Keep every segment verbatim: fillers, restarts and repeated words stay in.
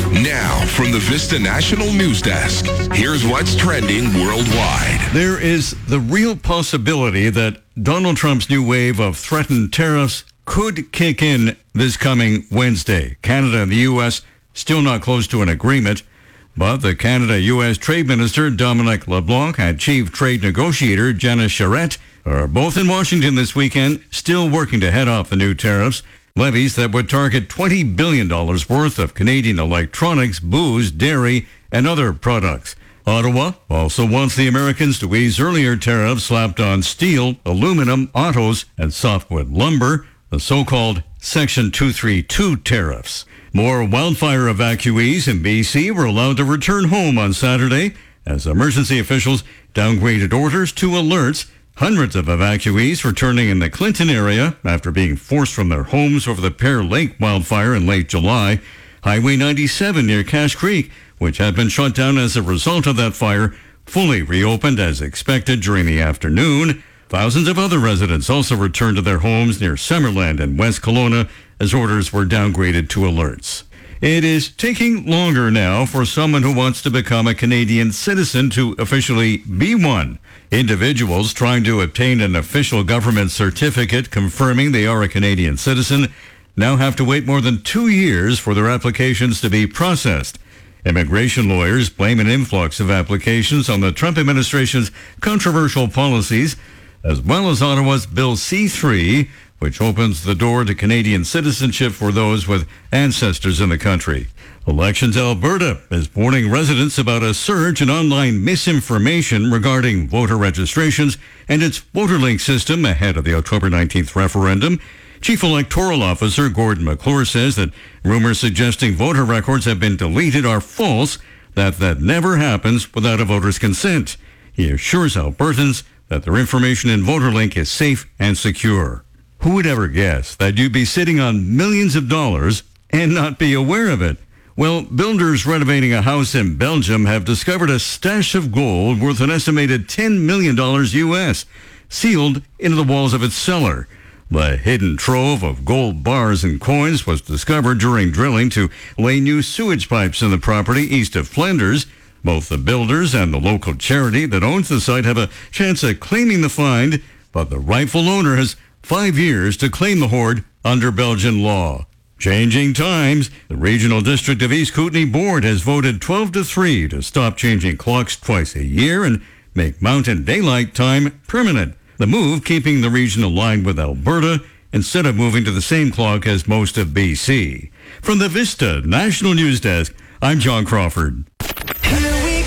Now, from the Vista National News Desk, here's what's trending worldwide. There is the real possibility that Donald Trump's new wave of threatened tariffs could kick in this coming Wednesday. Canada and the U S still not close to an agreement, but the Canada-U S Trade Minister Dominic LeBlanc and Chief Trade Negotiator Janice Charette are both in Washington this weekend, still working to head off the new tariffs, levies that would target twenty billion dollars worth of Canadian electronics, booze, dairy, and other products. Ottawa also wants the Americans to ease earlier tariffs slapped on steel, aluminum, autos, and softwood lumber, the so-called Section two thirty-two tariffs. More wildfire evacuees in B C were allowed to return home on Saturday as emergency officials downgraded orders to alerts. Hundreds of evacuees returning in the Clinton area after being forced from their homes over the Pear Lake wildfire in late July. Highway ninety-seven near Cache Creek, which had been shut down as a result of that fire, fully reopened as expected during the afternoon. Thousands of other residents also returned to their homes near Summerland and West Kelowna as orders were downgraded to alerts. It is taking longer now for someone who wants to become a Canadian citizen to officially be one. Individuals trying to obtain an official government certificate confirming they are a Canadian citizen now have to wait more than two years for their applications to be processed. Immigration lawyers blame an influx of applications on the Trump administration's controversial policies, as well as Ottawa's Bill C three, which opens the door to Canadian citizenship for those with ancestors in the country. Elections Alberta is warning residents about a surge in online misinformation regarding voter registrations and its VoterLink system ahead of the October nineteenth referendum. Chief Electoral Officer Gordon McClure says that rumors suggesting voter records have been deleted are false, that that never happens without a voter's consent. He assures Albertans that their information in VoterLink is safe and secure. Who would ever guess that you'd be sitting on millions of dollars and not be aware of it? Well, builders renovating a house in Belgium have discovered a stash of gold worth an estimated ten million dollars U S, sealed into the walls of its cellar. The hidden trove of gold bars and coins was discovered during drilling to lay new sewage pipes in the property east of Flanders. Both the builders and the local charity that owns the site have a chance at claiming the find, but the rightful owner has five years to claim the hoard under Belgian law. Changing times. The Regional District of East Kootenay Board has voted twelve to three to stop changing clocks twice a year and make Mountain Daylight Time permanent. The move keeping the region aligned with Alberta instead of moving to the same clock as most of B C. From the Vista National News Desk, I'm John Crawford. Here we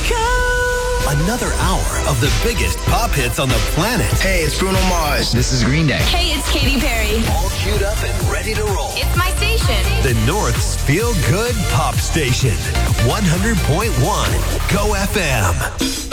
go! Another hour of the biggest pop hits on the planet. Hey, it's Bruno Mars. This is Green Day. Hey, it's Katy Perry. All queued up and ready to roll. It's my station. The North's Feel Good Pop Station. one hundred point one Go F M.